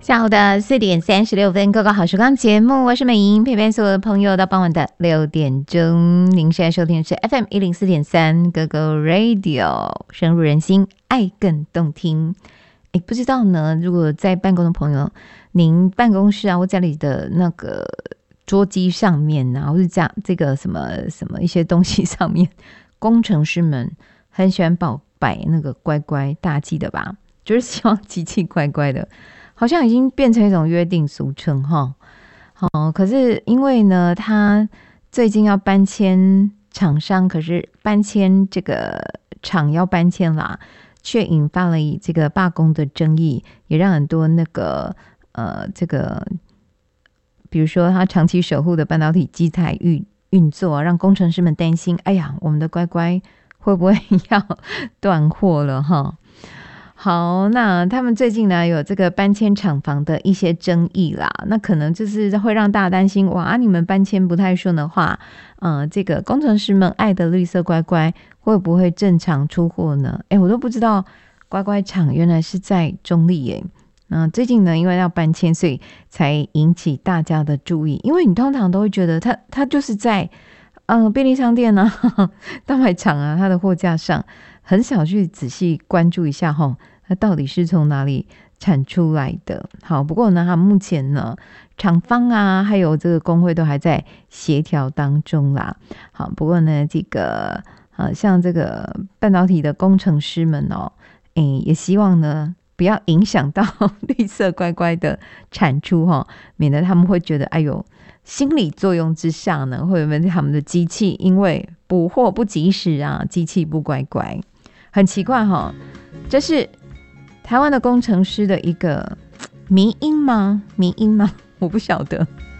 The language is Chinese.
下午的4:36，高考好时光节目，我是美莹，陪伴所有的朋友到傍晚的6点钟。您现在收听的是 FM 104.3 哥哥 Radio， 深入人心，爱更动听。不知道呢，如果在办公的朋友，您办公室啊或家里的那个桌机上面啊，或是这个什么一些东西上面，工程师们很喜欢摆那个乖乖，大家记得吧？就是希望机器乖乖的。好像已经变成一种约定俗成哈，可是因为呢，他最近要搬迁厂商，可是搬迁这个厂要搬迁啦，却引发了这个罢工的争议，也让很多那个这个，比如说他长期守护的半导体机台运作，让工程师们担心，哎呀，我们的乖乖会不会要断货了哈？好，那他们最近呢有这个搬迁厂房的一些争议啦，那可能就是会让大家担心，哇，你们搬迁不太顺的话，这个工程师们爱的绿色乖乖会不会正常出货呢？我都不知道乖乖厂原来是在中立耶。最近呢因为要搬迁，所以才引起大家的注意，因为你通常都会觉得它就是在便利商店啊、大卖场啊，它的货架上，很少去仔细关注一下齁，它到底是从哪里产出来的。好，不过呢，它目前呢，厂方啊，还有这个工会都还在协调当中啦。好，不过呢，这个像这个半导体的工程师们哦，也希望呢，不要影响到绿色乖乖的产出齁，免得他们会觉得，哎呦。心理作用之下呢，会不会他们的机器因为补货不及时啊，机器不乖乖，很奇怪齁。这是台湾的工程师的一个迷因吗？我不晓得。